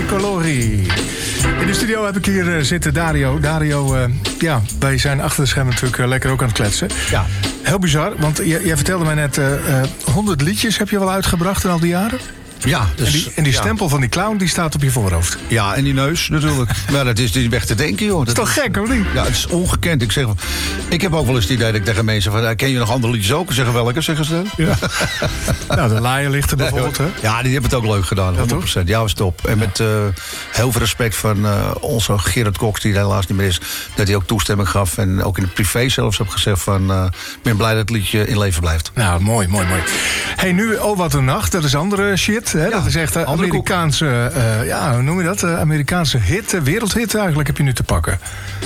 Colori. In de studio heb ik hier zitten Dario. Dario, wij zijn achter de schermen natuurlijk lekker ook aan het kletsen. Ja. Heel bizar, want jij vertelde mij net... 100 liedjes heb je wel uitgebracht in al die jaren? Ja, dus, en die stempel van die clown die staat op je voorhoofd. Ja, en die neus natuurlijk. Maar dat is niet weg te denken, joh. Dat is toch gek, of niet? Ja, het is ongekend. Ik heb ook wel eens het idee dat ik tegen mensen van... ken je nog andere liedjes ook? Zeggen welke, zeggen ze dan? Ja. Nou, de Laaienlichten bijvoorbeeld, hè? Ja, die hebben het ook leuk gedaan, 100%. Ja, was top. En met heel veel respect van onze Gerard Cox, die er helaas niet meer is... dat hij ook toestemming gaf en ook in het privé zelfs heb gezegd van... ik ben blij dat het liedje in leven blijft. Nou, mooi. Hey, nu Oh Wat Een Nacht, dat is andere shit. Hè? Ja, dat is echt Amerikaanse, hoe noem je dat? Amerikaanse hit, wereldhit eigenlijk heb je nu te pakken.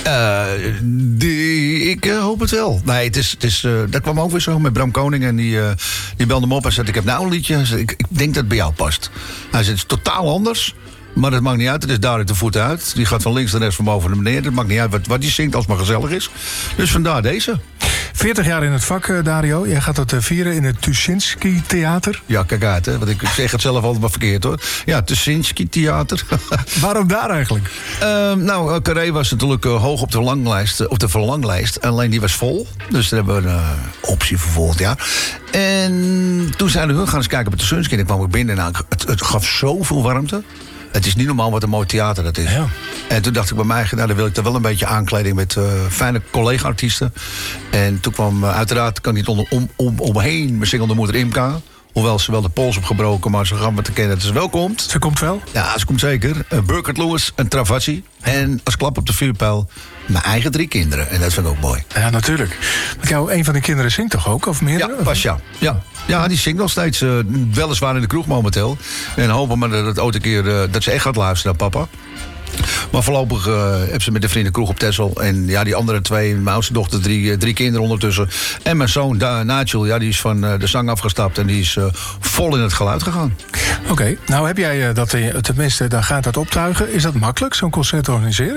Ik hoop het wel. Nee, dat kwam ook weer zo met Bram Koning. En die belde me op en zei, ik heb nou een liedje. Ik denk dat het bij jou past. Hij zei, het is totaal anders. Maar dat maakt niet uit, het is duidelijk de voet uit. Die gaat van links naar rechts, van boven naar beneden. Het maakt niet uit wat die zingt, als het maar gezellig is. Dus vandaar deze. 40 jaar in het vak, Dario. Jij gaat dat vieren in het Tuschinski Theater. Ja, kijk uit, hè. Want ik zeg het zelf altijd maar verkeerd, hoor. Ja, Tuschinski Theater. Waarom daar eigenlijk? Carré was natuurlijk hoog op de verlanglijst. Alleen die was vol. Dus daar hebben we een optie voor volgend jaar. En toen zeiden we, gaan eens kijken op de Tuschinski. En dan kwam ik binnen en het gaf zoveel warmte. Het is niet normaal wat een mooi theater dat is. Ja. En toen dacht ik bij mij, dan wil ik er wel een beetje aankleding met fijne collega-artiesten. En toen kwam uiteraard, kan niet omheen, mijn singelde moeder Imka. Hoewel ze wel de pols opgebroken, maar ze gaan me te kennen dat ze wel komt. Ze komt wel? Ja, ze komt zeker. Burkert Lewis en Travassi. En als klap op de vuurpijl mijn eigen 3 kinderen. En dat vind ik ook mooi. Ja, natuurlijk. Met jou, een van de kinderen zingt toch ook? Of meerdere? Ja, Pasja. Ja, die zingt nog steeds. Weliswaar in de kroeg momenteel. En hopen maar dat het ooit een keer dat ze echt gaat luisteren naar papa. Maar voorlopig heb ze met de vrienden kroeg op Texel. En ja, die andere 2, mijn oudste dochter, 3 kinderen ondertussen. En mijn zoon, Nigel, die is van de zang afgestapt. En die is vol in het geluid gegaan. Oké, nou heb jij dat, tenminste, dan gaat dat optuigen. Is dat makkelijk, zo'n concert organiseren?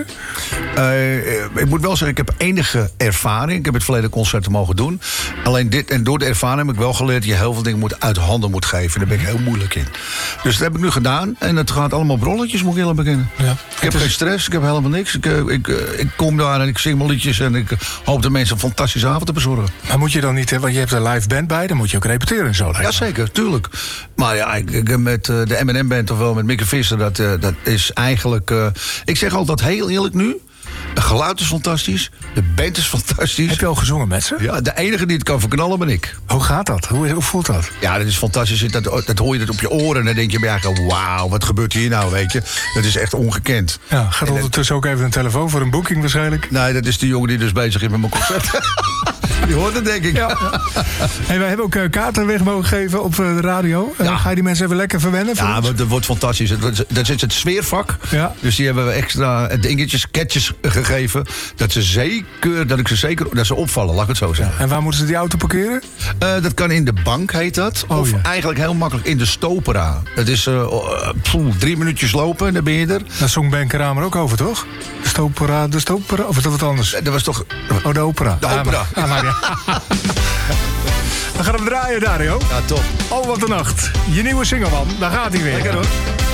Ik moet wel zeggen, ik heb enige ervaring. Ik heb het verleden concerten mogen doen. Alleen door de ervaring heb ik wel geleerd dat je heel veel dingen uit handen moet geven. Daar ben ik heel moeilijk in. Dus dat heb ik nu gedaan. En het gaat allemaal op rolletjes, moet ik eerlijk beginnen. Ja. Ik heb geen stress, ik heb helemaal niks. Ik kom daar en ik zing mijn liedjes en ik hoop de mensen een fantastische avond te bezorgen. Maar moet je dan niet, want je hebt een live band bij, dan moet je ook repeteren en zo. Ja, zeker, tuurlijk. Maar ja, ik met de M&M band of wel met Mieke Visser, dat is eigenlijk... ik zeg altijd heel eerlijk nu, het geluid is fantastisch, de band is fantastisch. Heb je al gezongen met ze? Ja, de enige die het kan verknallen ben ik. Hoe gaat dat? Hoe voelt dat? Ja, dat is fantastisch. Dat hoor je op je oren en dan denk je bij eigenlijk, wauw, wat gebeurt hier nou, weet je? Dat is echt ongekend. Ja, gaat ondertussen ook even een telefoon voor een boeking waarschijnlijk? Nee, dat is die jongen die dus bezig is met mijn concert. Die hoort het, denk ik. Ja. Hey, wij hebben ook kaarten weg mogen geven op de radio. Ga je die mensen even lekker verwennen? Ja, maar dat wordt fantastisch. Dat is het sfeervak. Ja. Dus die hebben we extra dingetjes, sketches gegeven. Dat ze opvallen, laat ik het zo zeggen. Ja. En waar moeten ze die auto parkeren? Dat kan in de bank, heet dat. Of eigenlijk heel makkelijk in de Stopera. Dat is 3 minuutjes lopen en dan ben je er. Daar zong Ben Kramer ook over, toch? De Stopera, of is dat wat anders? Dat was toch... de opera. De opera. We gaan hem draaien, Dario. Ja, top. Oh, wat een nacht. Je nieuwe single, man. Daar gaat hij weer. Lekker, hoor.